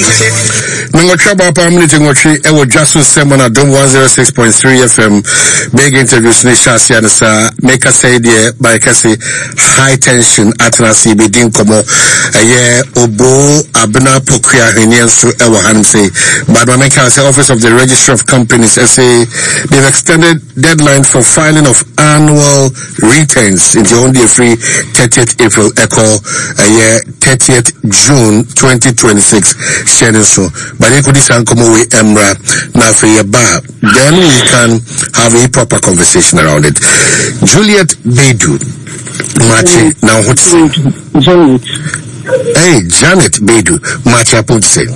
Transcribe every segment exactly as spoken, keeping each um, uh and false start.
Nangotchaba Pamini Ngotri, Ewo Jasu Semana Dom one oh six point three F M. Big interviews Nishasi and Sa make us say dear by Cassie high tension at Nasi Bidin Komo a year Obo Abena Pokria Heniansu Ewa Hanse. But my make us office of the Register of Companies S A they've extended deadline for filing of annual returns into only free thirtieth April echo a year thirtieth June twenty twenty-six. So, but they could come away Emra now for your bar. Then we can have a proper conversation around it. Juliet Bedu, Machi, now what's Janet? Hey, Janet Bedu, Machi, I put say.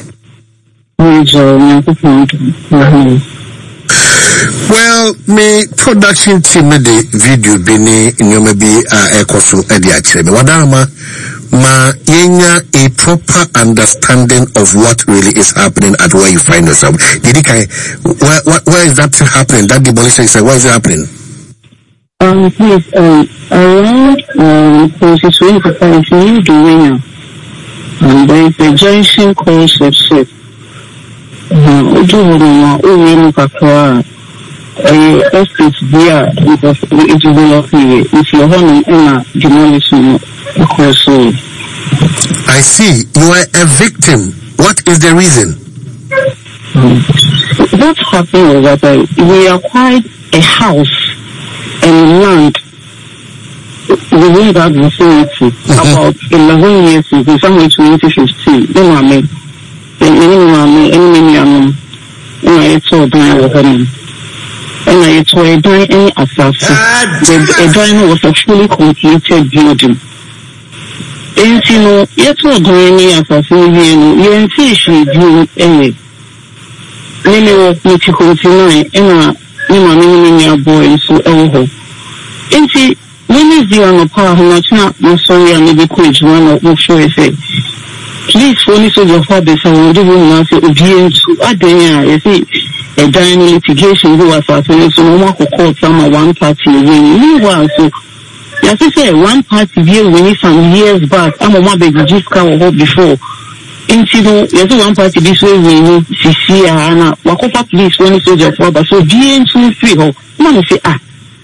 Well, me production team the video bini in your maybe a ekosu edi actually. Wadama ma yenya a proper understanding of what really is happening at where you find yourself. Did you kind where, where where is that happening? That demolition is where is it happening? Um, please, um, around um, constituent property new doing um, there is a junction called Sepset. Uh, do you know what Uh, estate there because it will be okay if you're having a demolition because uh, I see you are a victim. What is the reason? Um, what happened was that uh, we acquired a house and land within that vicinity mm-hmm. about eleven years ago, somewhere twenty fifteen. Then I mean, then any any any I told them and I told any assassin. The drawing was a fully completed building. And you know, yet what any assassin, you and see she do any. Many of me to continue, and I know boys so over. And see, when is the on the power, much not sorry, and maybe quiz one or sure say. Please, only so your fathers and will do not say, obedient to Adenia, you see. A dying litigation who was assassinated, so no one could call someone one party when meanwhile, so as I say, one party here winning some years back, I'm a mother just come over before. Incident, there's one party this way winning, Sisi, Anna, Wakopa police, one soldier father, so being too free, oh, man, say, ah.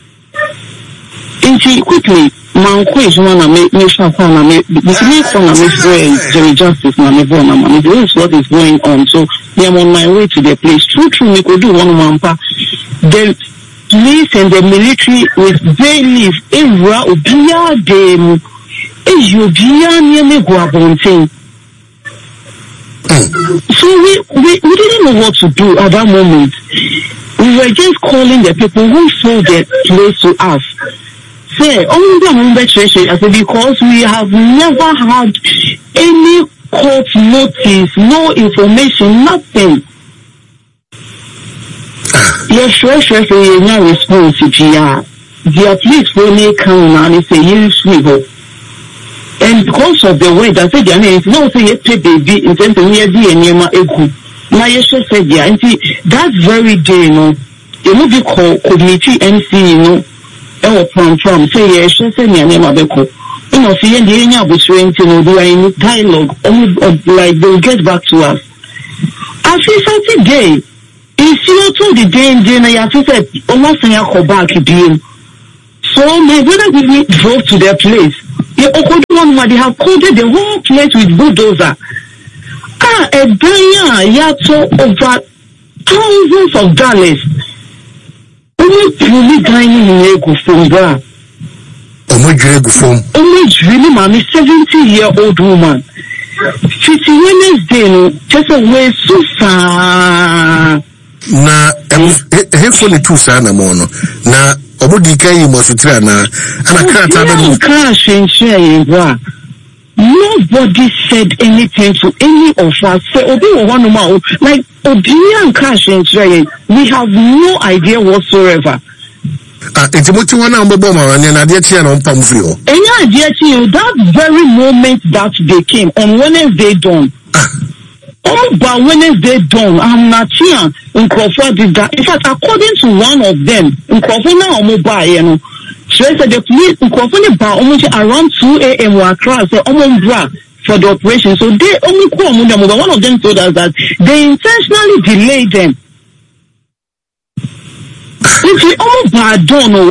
Inti quickly, man, quiz one, I make me sure, I make, this makes one, I make Jerry Justice, man, man, this is what is going on, so. I'm on my way to the place. True, true, we could do one one part. The police and the military with bailiff, Evra, Obia, them, Ezobia, near me, Guabonte. So we, we, we didn't know what to do at that moment. We were just calling the people who sold the place to us. Say, only the moment, I said, because we have never had any court notice, no information, nothing. Yes, sure, sure, so you're not responsible. The police will make come and say, you sleep. And because of the way that said, it's not say you pay baby in terms of near the Enema Egu. Now, you should say, yeah, and see, that very day, you know, it will be called committee M C, you know, or from from say, yes, sure, say, Enema Beko. You know, see, and the area was trying to do any dialogue, like they'll get back to us. I feel something day. If you told the day and then I said, almost in your back again. So my brother with me drove to their place. They they have coated the whole place with bulldozer. Ah, a day, yato over thousands of dollars. Only truly dining in Lagos from there. Only really, mommy, seventy year old woman. Fifty Wednesday, just a way so far. Na, hopefully two sana mono. Na, obudika yi mosutira na, ana kata benu. Crash and share, nobody said anything to any of us. Say, Obi one more, like Obi and crash and share. We have no idea whatsoever. Ah, it's what you want to bomb and then I did see on Pamphio. And I did see that very moment that they came on Wednesday dawn. Oh, but Wednesday dawn, I'm not here in Crawford did that. In fact, according to one of them, in Crawford now mobile, you know. So I said the police in Crawford about almost around two A M were across the Omombra for the operation. So they only come, but one of them told us that they intentionally delayed them. If you almost bad don't know,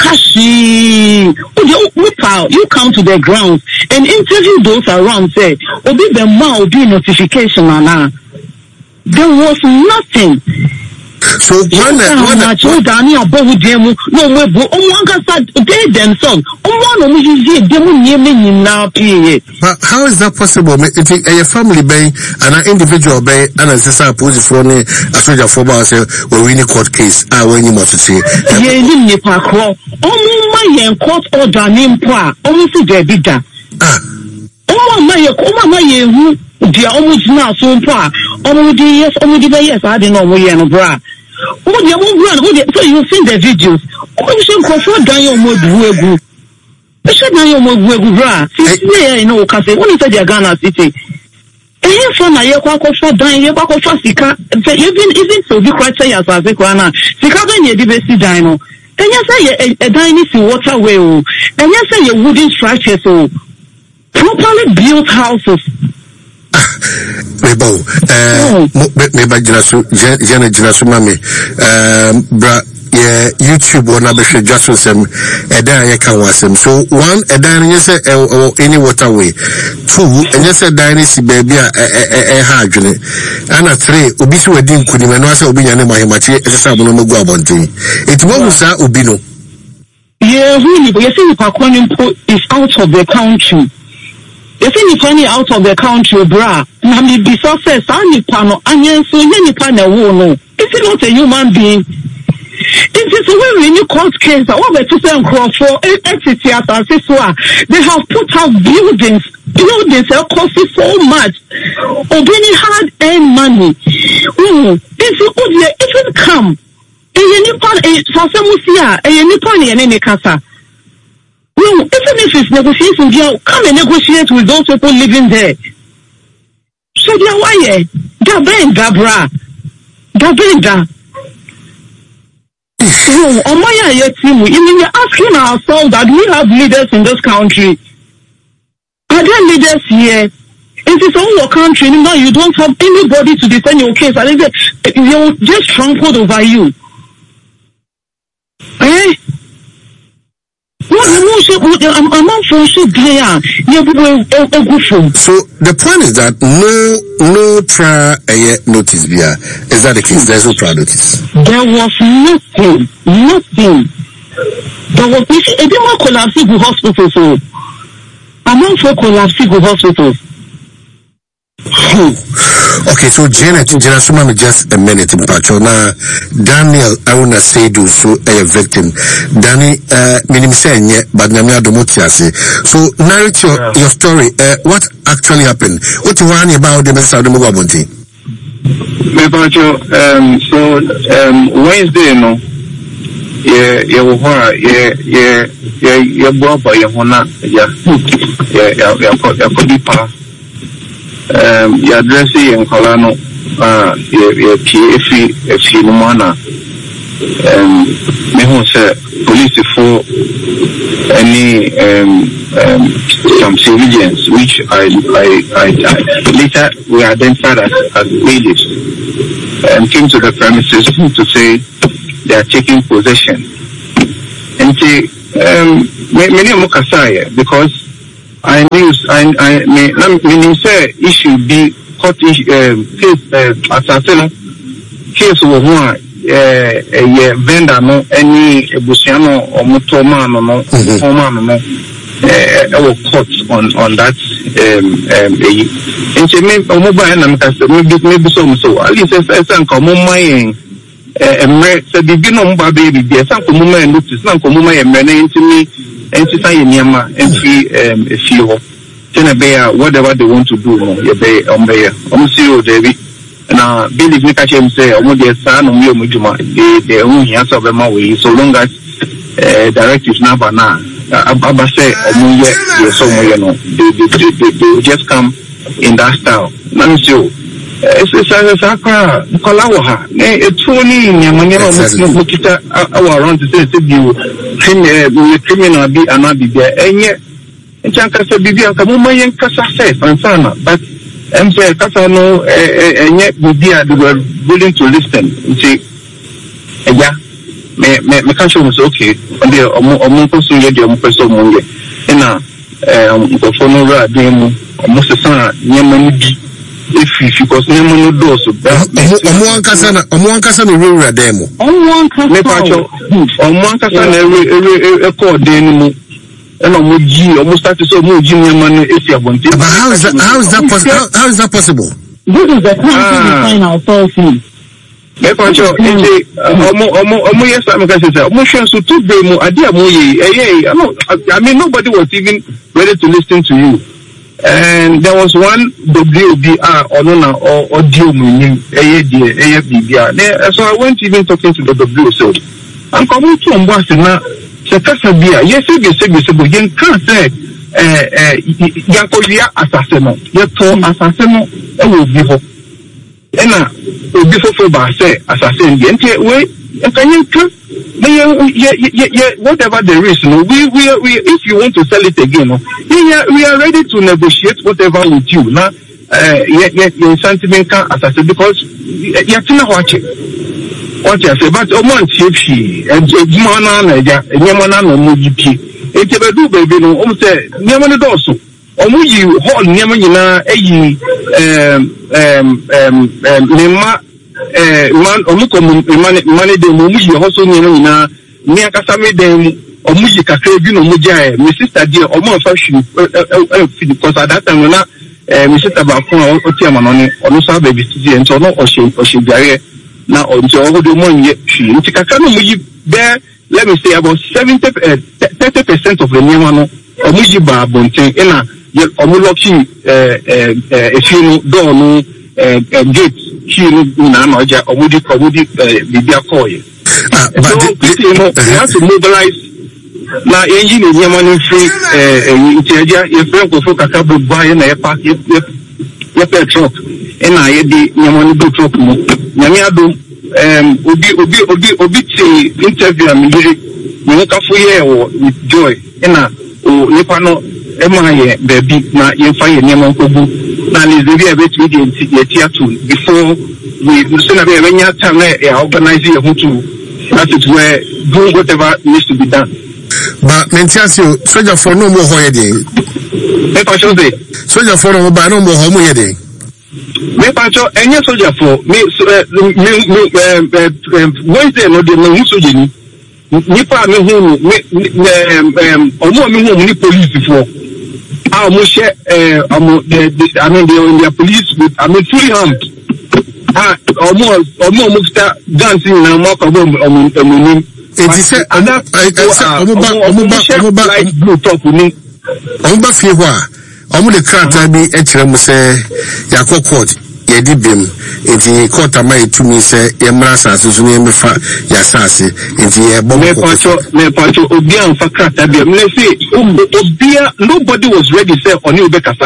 you come to the ground and interview those around, say, Obi the ma be notification, Anna. There was nothing. So one one one Daniel Bobu Demu no we bo one can they themselves. One of you demu nyeme nyina pie. But how is that possible? It a family bay and an individual bay and as a police for me a soldier for say we win court case. I when you must say ye ni nipa kro. Omo ma yen court order ni mpo a omo si de bi da. Ah. Omo ma ye omo ma ye hu dia omo jina so mpo a omo di yes omo di yes I didn't know we ye no bra. Oh, they won't run. So you see the videos. Oh, you should go for Daniel Moguegu. You should Daniel Moguegu, bra. See, you know, because when you say they're Ghana City, and you find a year quack for Daniel, quack for Sika, even even so, be quite say as a Zikwana, Sika, then you diversity dino. And you say a dynasty waterway, and you say your wooden structures, so properly built houses. Mebo, eh, meba jinasu, jene jinasu mami, um, bra, yeah, YouTube wana beshe just with them, eda ye kan wasem. So one, eda nye se any waterway. Two, nye se eda nye si baby a e ha june. Ana three, ubisi wedi nkuni menwa se ubi nyane mahimachi, ese sa abono mogu abonti. Iti wawu sa ubino. Yeah, really, but you see, Pakwanim is out of the country. You see, if any out of the country, bra, na me be success, any pano, onion, so any panel, no. Is it not a human being? It is when you court case, over to send crop for entity as this one. They have put out buildings, buildings that cost so much. Obini hard earned money. Oh, this is it will come. And you need pan a Sasamusia, and you need pan and any casa. No, even if it's negotiation, come and negotiate with those people living there. So they are why Gabenda, bra. Gabenda. So, on my yet, we're asking ourselves that we have leaders in this country. Are there leaders here? It is all your country. Now you don't have anybody to defend your case. I think they'll just trampled over you. Eh? So the point is that no no prior uh, notice here. Is that the case? There's no prior notice. There was nothing, nothing. There was a bit more collapsible hospital. So among for collapsible hospitals. Okay, so Janet, Janet, Sumami, just a minute, Patrona. Daniel, I want to say, do so a victim. Danny, uh, minim say, but Namia Domotiasi. So, narrate your, yeah. your story. Uh, what actually happened? What you want about the Mesa Domobonti? Um, so, um, Wednesday, no, yeah, yeah, yeah, yeah, yeah, yeah, Boba, Yahona, yeah, yeah, yeah, yeah, yeah, Um, your addressing in Colano, uh, your P F E, if you wanna, um, me who say police for any, um, um, some civilians, which I, I, I, I later we identified as, as bailiffs, and came to the premises to say they are taking possession. And say, um, many of Mukasaya, because I knew, I, I, me, me, say, issue be court issue, um, case, uh, assassin, case of one, uh, a vendor, no, any, Busiano, or Mutoma, no, no, Mutoma, no, uh, court on, on that, um, um, and she made a mobile, and maybe, maybe so, so, at least I said, come on, my, uh, said, the no baby, there's some woman, notice, some woman, and men into me. And to say in Yama, and she, um, a few, then a bear, whatever they want to do, you bay, on bear, on see David. Now, Billy Mikachem say, oh, their son, or you, Mujuma, they only answer them away, so long as, uh, directives number now, Abba say, oh, yeah, you're somewhere, you know, they will just come in that style. Let me see. It's a sacra, Kolawaha. It's only Yamania Mukita around to say, you criminal be and not be there, and yet Chankasa Bibi and Kamumayan Kasa says, and Sana, but M say Kasa no, and yet Bibi they were willing to listen. See, yeah, me, me, me can't show us okay, and they are almost so yet, the Omopeso Monge, and now, um, the phone demo, almost a son, Yamani, if because Yamano does, Omoankasana, Omoankasana, Rura demo. Omoankasana, a call demo. And almost started so much money. But how is that? How is that possible? How, how is that possible? This is the time ah. we find ourselves in. I mean, nobody was even ready to listen to you. And there was one W B R or no or or deal meaning A F B B R. So I went even talking to the W. So I'm coming to Ambassador. Sekasabia, yes, you say, you say, you can't say, eh, Yakoya assassin, your tone assassin, and will be hope. And now, before I say assassin, the way, and can you come? Whatever there is, no, we, we, we, if you want to sell it again, no, we are, we are ready to negotiate whatever with you. Now, uh, your sentiment can assassin because you're not watching. What I say, but Oman Chief, she and Jimana, Yamana, no Muji, it's a do baby, no, almost Yamana also. Omuji, Hall, Yamana, um, um, um, Lema, man, Omuko, money, the Muji, also Yamana, Niakasame, them, Omuji, Kakabino, Muja, my sister, dear, Oman fashion, because at that time, not, Mister Tabacon, or Tiaman, or no baby, and so no, or she, or she, now, until all the money, she there, let me say about seventy, uh, thirty percent of the Niamano, or Mujiba Bonte, Ena, yet Omuloki, if you know, door, gate, she Namaja, or Mudi, or Mudi, Bibia Koy. So, you know, we have to mobilize. Now, engine is Yamani free, in Tiaja, if you go for Kakabu, buy an airpack, your truck. And I had the Yamani book truck. Yamiado, um, Obi, Obi, Obi, Obi, interview, and we look for you with joy. And I, oh, Nepano, Emma, baby, now you find Yaman Kobu. Now, is the way to the theatre before we send a very time organizing a hotel. That is where doing whatever needs to be done. But Mentiasio, soldier for no more holiday. Soldier for no more holiday. Me pacho enye soldier for me me me Wednesday no de no soldier ni nipa me hu me omo me hu ni police for ah mo share eh omo the I mean the the police with I mean fully armed ah omo omo mo sta dancing na mo ko omo omo it is say omo omo ba omo ba omo ba like blue top ni omo ba fie ho a omo de krata bi e kire mo say yakọ court ye di bem enti court amai to me say ye mra asase so ne me fa ya asase enti ye bo me pacho me pacho obi an fa krata bi me say obia nobody was ready say oni obekasa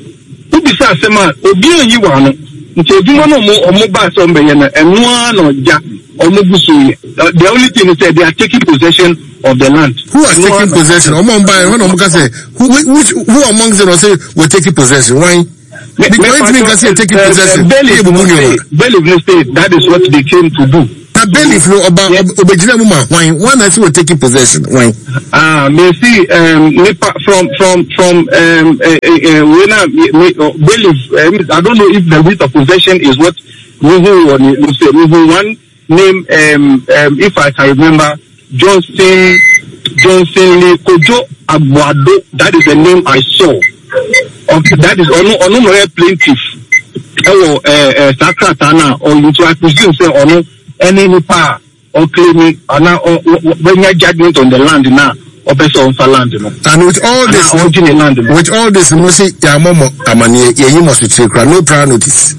obi say asema obi an yi wa no nti eduma no mo omo ba so mbe ye na enu ano ja omo busu ye the only thing is that they are taking possession of the land. Who are taking possession? Omo mba when omo ka say who which who among them say we're taking possession? Why? Because it means that taking possession. Bailiff no state. That is what they came to do. The bailiff no about obejina muma. Why? Why not say we're taking possession? Why? Ah, me see um from from from um when bailiff. I don't know if the root of possession is what we who say we one name um um if I can remember Johnson Johnson Lee Kojo Abuado. That is the name I saw. Of that is ono ono no plaintiff. Ewo eh eh Sakratana or you to presume say ono any nipa or claiming ana when your judgment on the land now or person on land no. And with all this with all this no say ya momo amani ye you must take no prior notice.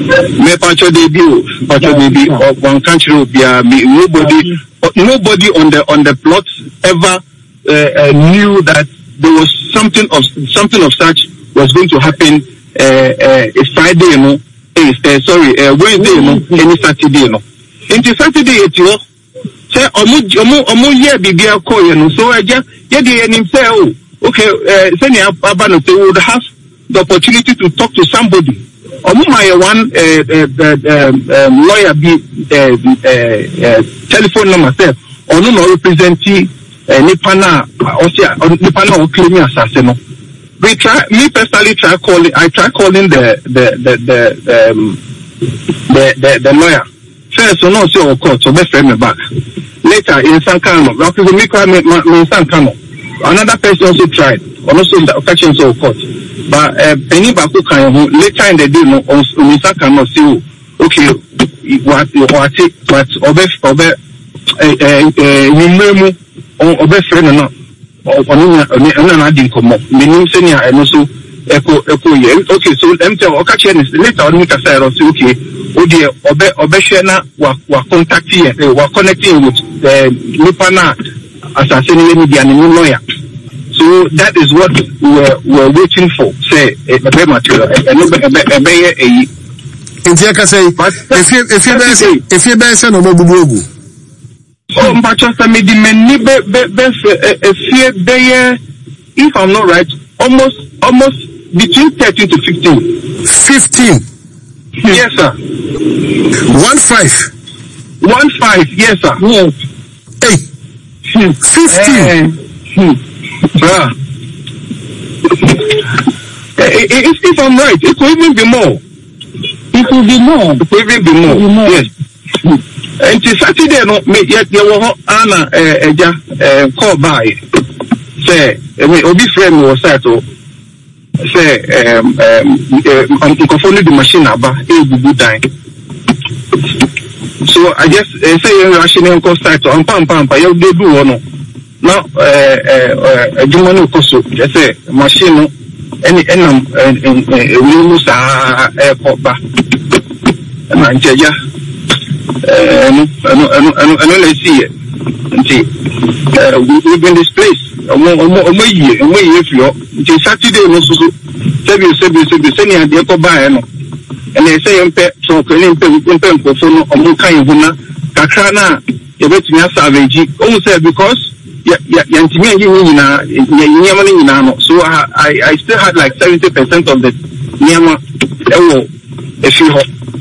Me pacho debut pacho debut of one country will be nobody nobody on the on the plot ever uh, uh, knew that there was something of something of such was going to happen uh, uh, Friday, you know, uh, sorry, uh, Wednesday, you know, any Saturday, you know. Into Saturday, it you say, omu omu omu ye bibi ako, you know. So I just yeah, the name say, oh, okay, uh, senior Abano, they would have the opportunity to talk to somebody. Omuma one uh, uh, uh, um, lawyer be uh, uh, uh, telephone number say or no representing uh, Nipana or Nipana or claiming assassin. We try me personally try calling I try calling the the the the um, the, the, the lawyer. First so no say court so best friend me back. Later in Sankano, because me cry me me Sankano. Another person also tried, also catching so court. But any uh, baku can later in the day no Misa cannot see okay what what it but obe obe eh eh nimemu obe friend no onu onu na din komo menim senior eno so eko eko ye okay so them tell o catch later on me ka say okay o de obe obe share na wa wa contact here wa connecting with the Nipana assassin ni dia ni lawyer. So that is what we were, we were waiting for. Say a better material, a better a. If you can say, if you if you say, if you say no more bubu. Oh, but just a medi many be be be a fear be if I'm not right, almost almost between thirteen to fifteen. Fifteen. Yes, sir. One five. One five. Yes, sir. Yes. Hey. Fifteen. Uh, Bruh. If, if I'm right, it could even be more. It will be more. It could even be more. Be more. Yes. And it's Saturday, no, me yet you were Anna, eh, call by. Say, I mean, Obi friend was said to say, um, um, I'm going the machine about a good time. So I just say, you're rushing and cost title, I'm pam pam, but you'll do one. Now, uh, uh, uh, Koso, just say, machine, any, and, and, and, we lose our airport back. And I'm Jaja. Uh, and let's see it. Uh, we've been displaced. A year, a year, if you're Saturday, no, so, Sebi, Sebi, Sebi, Seni, and the buy, and they say, I'm pet, so, can you pay for phone or Mukai Huna, Kakana, you bet me a savage, also because. Yeah, yeah, yeah. So I, I, I still had like seventy percent of the Nyama. If you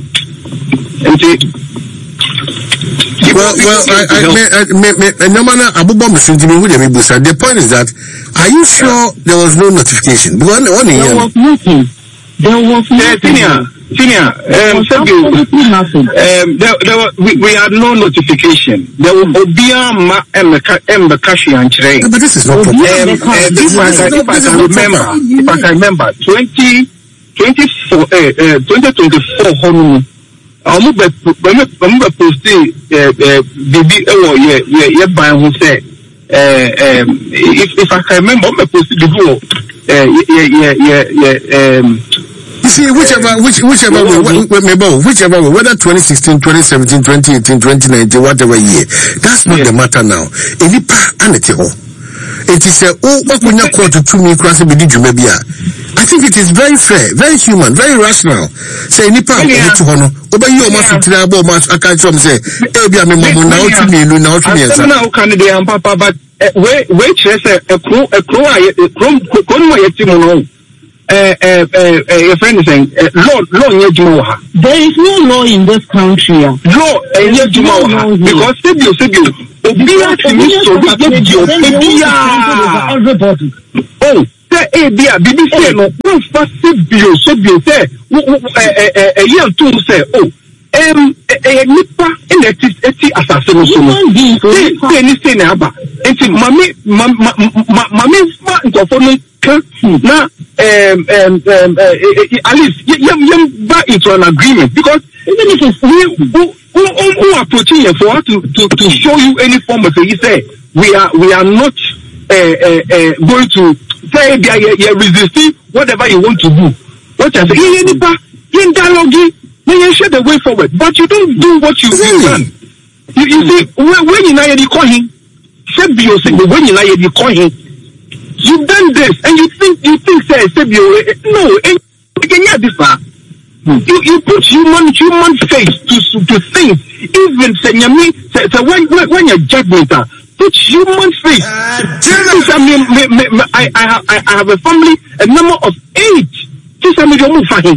well, well, I, I, I, no matter the point is that, are you sure there was no notification? There was nothing. There was nothing. Senior, um, um, there, there were, we, we had no notification. There was Obia Ma Mbakashi and Chere. But this is not proper. Um, uh, if I can, if I can remember, if I can remember, twenty twenty-four, uh, uh, twenty twenty-four, home. I'm going posting, uh, uh, baby, oh, yeah, yeah, yeah, by who say, uh, um, if, if I can remember, I'm going to post before, uh, yeah, yeah, yeah, yeah, um, you see, whichever, which, whichever way, whichever way, whether twenty sixteen, twenty seventeen, twenty eighteen, twenty nineteen, whatever year, that's not yeah. the matter now. Any pa anete ho. It is a oh, what when you call to two me cross be did you maybe I think it is very fair, very human, very rational. Say any pa to hono. Oba you must tell about much I can't say, eh, be a member now to me, now to me. Now can they am papa, but wait, wait, say a crow, a crow, a crow, crow, Uh, uh, uh, uh, your friend is saying, uh, law, law, there is no law in this country. Law, uh, no because Sibio, Sibio, Obia, everybody. Oh, say, eh, dear, B B C, no, one fast Sibio, Sibio, say, a year two, say, oh, um, a nipa, and a tea assassin, say, anything about it. Mammy, mammy, mammy, now, um, um, um, uh, at least, yum, yum, back into an agreement because even if it's we who, who, who are approaching you for us to, to, to show you any form of, you say, we are, we are not, uh, uh, uh, going to say, yeah, yeah, yeah, resisting whatever you want to do. What I say, in dialogue, when you show the way forward, but you don't do what you do. You, you see, when, when you know you call him, when you know you call him, you've done this, and you think you think say no, and you can hear this far. You you put human human face to to things. Even say me say when when your judgment put human face. This I mean, me, me, me, I, I, have, I, I have a family, a number of eight. This I mean, you move for him.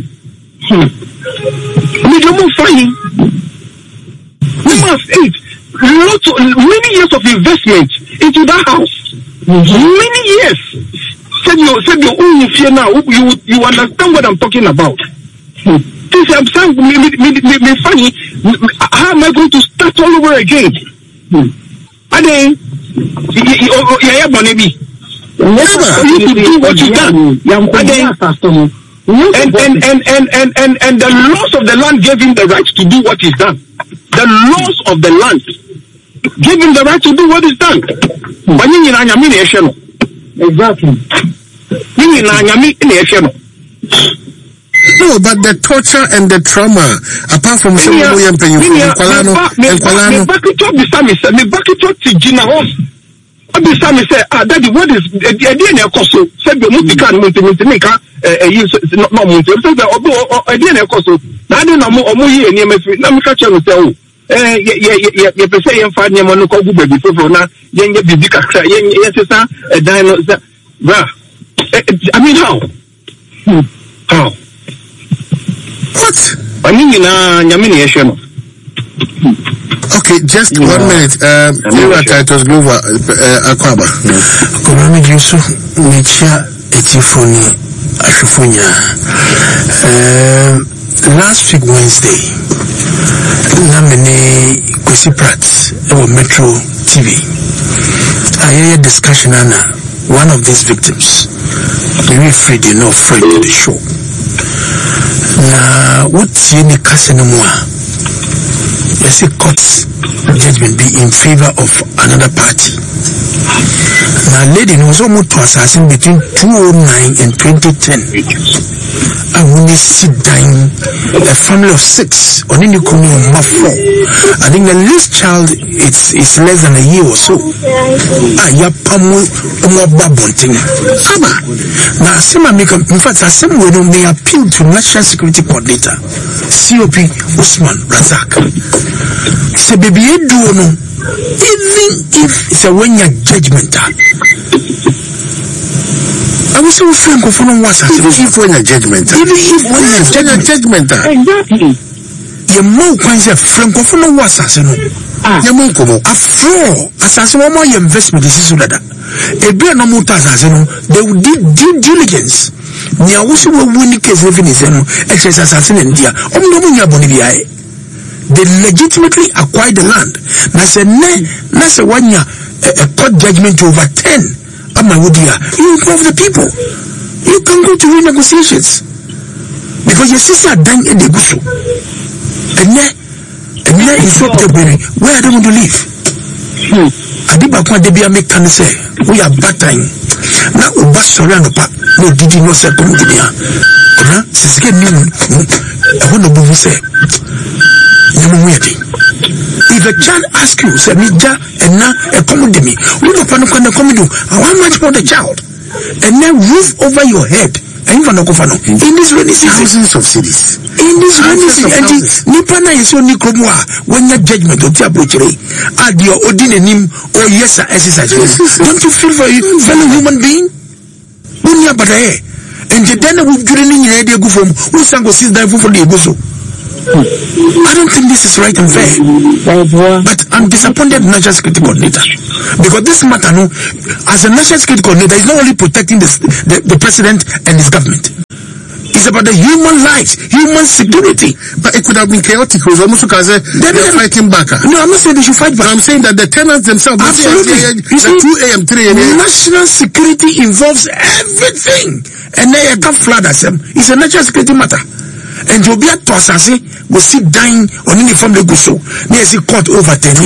Me you move for him. Number of eight. Lots of, many years of investment into that house. Mm-hmm. Many years. Said you, said you, oh, fear now. You, you understand what I'm talking about. Hmm. This I'm saying, me, me, me, me, me funny. How am I going to start all over again? Hmm. And then, yeah, Bonaby. You to do what you done. And then, and, and, and, and, and, and, and the laws of the land gave him the right to do what is done. The laws of the land give him the right to do what is done. But you know, I mean, exactly. You know, I mean, no, but the torture and the trauma, apart from some of them, me back it up the same, me back it up to Gina House. What the same say, ah, daddy, what is the idea in your coso? Said the Mutika and Monteminka, a use not Monte, said the Obo, idea in your coso. Now I don't know more here near me, Namika Channel say, eh, yeah, yeah, yeah, yeah, say, and find your monocle before now, young Bibika, yes, a dino, I mean, how? How? What? Okay, just yeah. one minute. Um, you are Titus Glover, Aquaba. Konami Jusu, Nicha, Etifoni, Ashufunya. Last week, Wednesday, Namene Kwesi Prats, our Metro T V. I heard a discussion, Anna, one of these victims. Maybe afraid, you know, afraid to the show. Now, what's in the Casanamua? Yes, a court judgment be in favor of another party. Now, lady was almost to assassin between two oh nine and twenty ten. I want to sit down a family of six on any community of four. I think the least child it's it's less than a year or so. Ah, ya pamu umaba bunting. Ama. Now, Sima make in fact, I some way may appeal to National Security Coordinator C O P Usman Razak. Say baby, you do no. Even if it's a one year judgment. I was so frank of one was even if when a judgment. Even if when a judgment. Exactly. Your mouth comes a frank of one was assassin. Ah, your mouth a fraud. Assassin, one more investment is so that a beer no more assassin. They would do due diligence. Nia also will win the case living is an assassin in India. Omnomunia Bonivia. They legitimately acquired the land. Now, say, that's a one year a court judgment to overturn. You involve the people. You can go to renegotiations because your sister dying in the bush, and then and then you swap the baby. Where are they going to live? I did back when they be a make can say we are battering now. Ubas Sorano pa no did you know say come to here? Huh? Since get new, I want to be say. If a child asks you, say, Mija, and now a comedy me, look upon a comedy, how much for the child? And then roof over your head. In this rainy season, thousands of cities. In this rainy season, Nipana is only Kromwa when your judgment of Tiabuchere add your ordinary name or yes, exercise. Don't you feel for you, fellow human being? Unya Badae, and Jedana will during in the go from who sang was sit down for the Eguso. I don't think this is right and fair. But I'm disappointed in National Security Coordinator. Because this matter, no, as a National Security Coordinator, is not only protecting this, the, the president and his government. It's about the human lives, human security. But it could have been chaotic. It was almost because they're, they're fighting back. No, I'm not saying they should fight back. But I'm saying that the tenants themselves, absolutely. You see, two a m, three a m national security involves everything. And they can't flood us. It's a national security matter. And you'll be at Tosase will sit down on any from the Guso. Near the court over ten.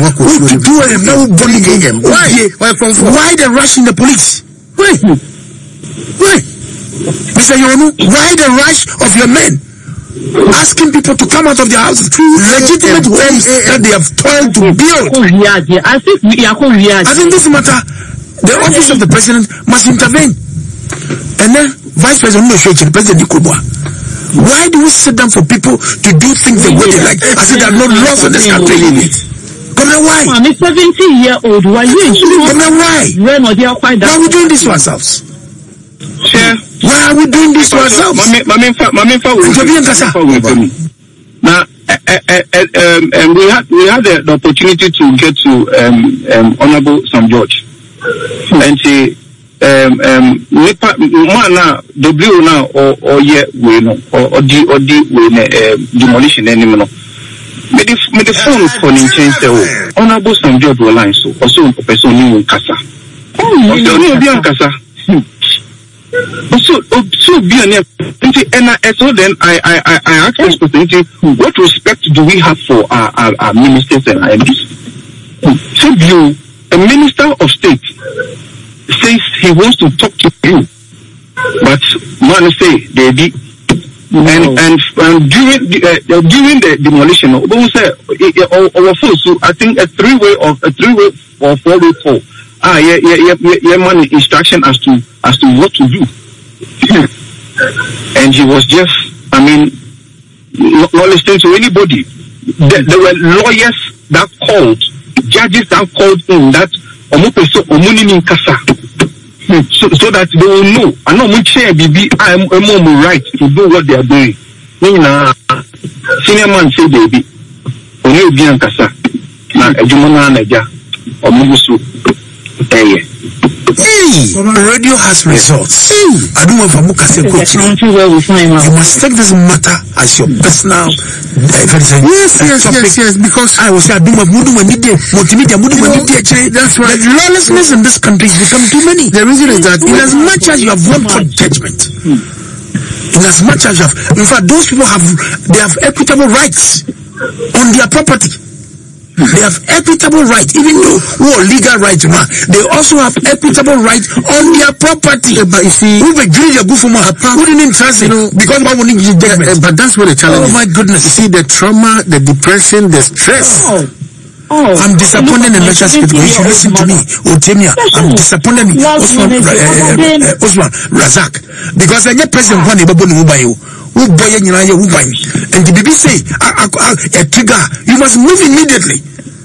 Why? Why the rush in the police? Why? Why? Mister Yono, why the rush of your men? Asking people to come out of their houses, legitimate homes that they have toiled to build. I think we are I think this matter, the office of the president must intervene. And then Vice President Noshochi, the President Nikubwa. Why do we sit down for people to do things the way they like? I said there are no laws in this country. But now why? I'm a seventy year old. Why you? But now why? Why are we doing this to ourselves? Sure. Why are we doing this to ourselves? Mami, mami, mami, mami. Now, um, um, we had we had the, the opportunity to get to um, um, Honorable Sam George, and she um um nipa mana W now or or yeah we no or or the or the we demolition anymore no. Me the me the phone for the change the Honorable Sam George line so also person ni kasa. Oh, you know be kasa. So, so be an and I so then I I I, I asked this person, what respect do we have for our, our, our ministers and M Ps? So you, a minister of state says he wants to talk to you, but man say they did, and and and during the, uh, during the demolition, we say our so I think a three way of a three way or four way call. Ah, yeah, yeah, yeah, yeah, yeah, money instruction as to as to what to do, and he was just, I mean, not, not listening to anybody. There, there were lawyers that called, judges that called in that so so that they will know. I know much baby, I am a right to do what they are doing. Senior man say baby, only be an kasa na ejumona naja omugusu. Hey, radio has results. I don't know if I'm you must take this matter as your personal. Yes, yes, yes, yes. Because I was saying, multimedia, that's right. The lawlessness in this country has become too many. The reason is that, in as much as you have won for judgment, in as much as you have, in fact, those people have they have equitable rights on their property. They have equitable right, even though who are legal right now, they also have equitable right on their property. Uh, but you see, who the greedy good for more, who didn't trust you know, because one wouldn't give judgment. Uh, but that's what the challenge. Oh my goodness! You see, the trauma, the depression, the stress. Oh. Oh. I'm disappointed in National State. You should listen to me, Otemia. I'm disappointed in Osman, uh, uh, Osman Razak, because I get president one able to move by you. Who buy you know who buy and the B B C a trigger you must move immediately.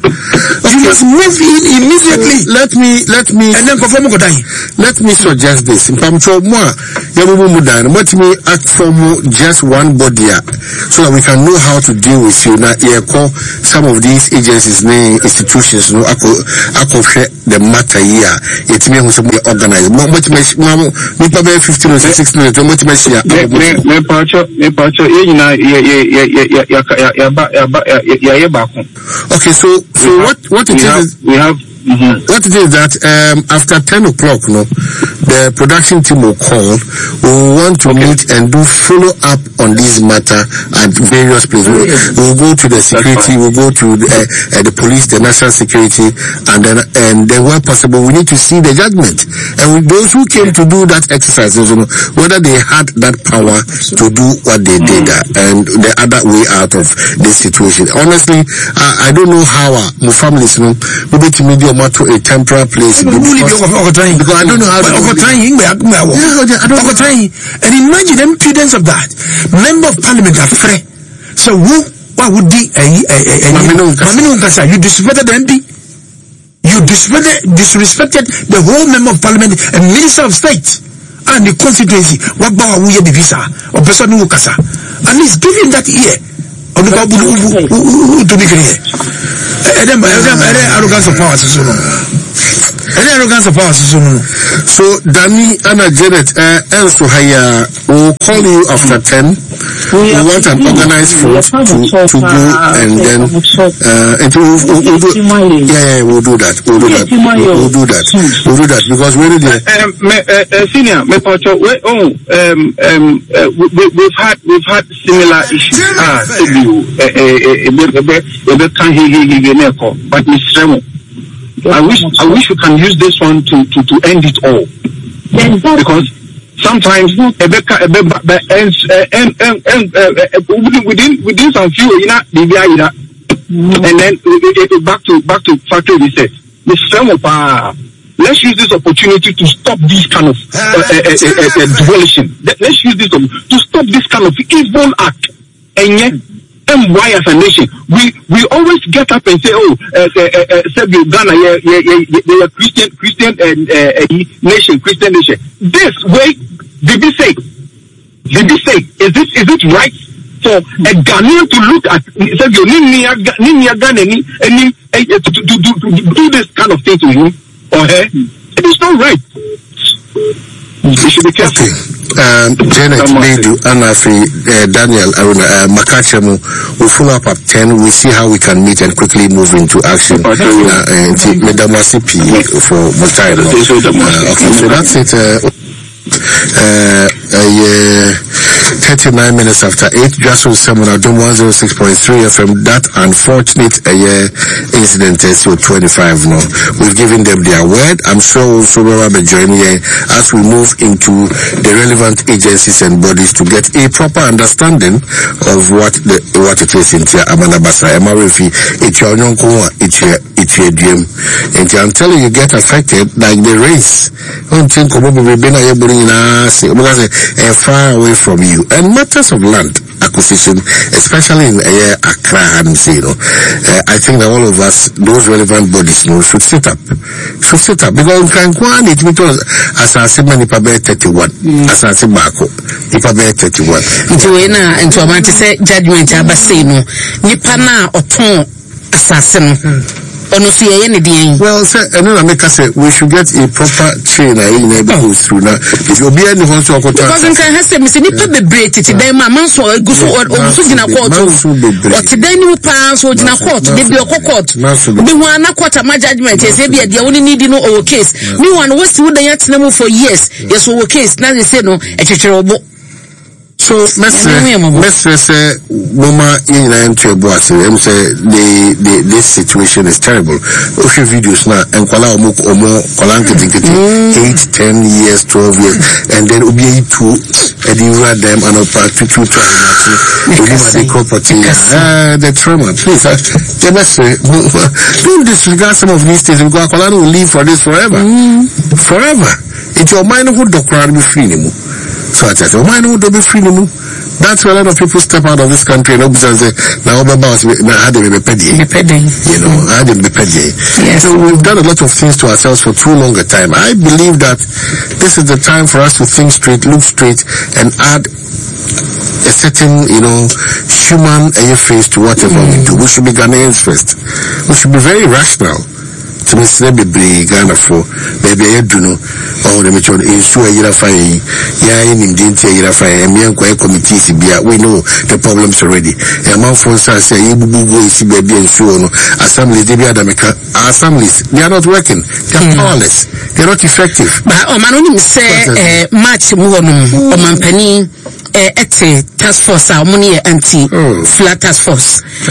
You must move in immediately. So let me let me and then conform go die. Let me suggest this. In Pamcho moi yamubu mudan let me act for just one body so that we can know how to deal with you. Now here call some of these agencies name institutions no ako ako the matter here. It me who some organize. Mo mo me me fifteen or sixteen to mo me share. Me pacho me pacho ye na ye ye ye ye ye ya ya ba ya ba ya ya ba. Okay, so so we what have, what it we is have, we have mm-hmm. what it is that um after ten o'clock no the production team will call. We will want to okay. meet and do follow up on this matter at various places. We will go to the security, we'll go to the, uh, uh, the police, the national security, and then and then where possible we need to see the judgment. And those who came to do that exercise, you know, whether they had that power to do what they did uh, and the other way out of this situation. Honestly, I, I don't know how uh, my families, you know, we need to make to a temporary place because, because I don't know how to trying, yeah, I don't trying. And imagine the impudence of that. Member of Parliament are free. So who what would be a you disrespected the M P? You disrespected disrespected the whole member of Parliament and Minister of State and the constituency. What about we the visa or person who kasa? At least give him that ear. On the babu to be clear. And then arrogance of power so no. Any arrogance of power so no. So Danny Anna Janet uh also hire will call you after ten. We want an organized vote to, to go and then uh and we'll, we'll, we'll do, yeah, yeah we'll do that we'll do that we'll, we'll do that we'll do that because we're really um, uh, senior me pacho we oh um um uh, we, we've had we've had similar issues ah but Mister I wish I wish we can use this one to to, to end it all because sometimes Ebeka Ebeka and and within within some few you know the and then we get back to back to factory reset. Mister Let's use this opportunity to stop this kind of uh, uh, uh, uh, uh, demolition. Let's use this to stop this kind of evil act. And yet, M Y as a nation. We we always get up and say, oh, uh, uh, uh, uh, Ghana, yeah, yeah, yeah, they are Christian, Christian uh, uh, nation, Christian nation. This way, did we say? Did we say? Is it is it right for a Ghanaian to look at Sergio Ninia Ghana any to do this kind of thing to him or her? It is not right. We should be careful. Okay. Um, Janet Bedu, Anafi, uh, Daniel, Aruna, uh, Makachemu, we'll follow up at ten. We'll see how we can meet and quickly move into action. Uh, and Medamasi P for Motai. Uh, okay, so that's it. Uh, uh, uh, yeah, thirty-nine minutes after eight, just with someone at one oh six point three F M. That unfortunate uh, yeah, incident is uh, twenty-five now. We've given them their word. I'm sure also we will be joining here as we move into the relevant agencies and bodies to get a proper understanding of what the what it is in Tia Amanabasa. Emarifi, it's your uncle, it's your it's your dream. And until you get affected, like the race, I don't think we'll be able because uh, far away from you. And matters of land acquisition, especially in uh, Accra, and you know, uh, I think that all of us, those relevant bodies, you know, should sit up, should sit up because can go on it because as I said, Nipa Bear thirty-one, as I said, Marco, Nipa Bear thirty-one. Into na into a man to say judgment, Abasino, Nipa na oton assassin. Well, sir, and then I make us say we should get a proper trainer in a go through now. If you'll be any one to a quarter, because I have said, Mister Nipa be break it, then my man saw a goose or also in a court, or today new pass or in a court, they be a court. The one a quarter my judgment is maybe the only need to know our case. No one was to the yet number for years. Yes, our case. Now they say no, a teacherable. So, Mister Mister say, Mama, in into a boss, and say the the this situation is terrible. Okay, videos now, and Kuala Omo Omo Kuala eight, ten years, twelve years, and then Ubi two, and you read them and up to two times. The property, uh, the trauma. Please, uh, say, don't disregard some of these things. Because Kuala will live for this forever, forever. It's your mind who don't be free anymore. So I said, why not be free anymore? That's why a lot of people step out of this country and say, now I had to be petty. You know, I had to be petty. Yes. So we've done a lot of things to ourselves for too long a time. I believe that this is the time for us to think straight, look straight, and add a certain, you know, human face to whatever mm. we do. We should be Ghanaians first. We should be very rational. To me, be big Ghana for maybe I do know all the mature issue a year fire, yeah, in Dinty, a year fire, and me and quiet committees. We know the problems already. A month for us, a Ibubu is baby and so on. Assemblies, they be Adamica, assemblies, they are not working, they are powerless, they are not effective. But oh, man, only say much more on Mampani, a task force, our money anti flat task force.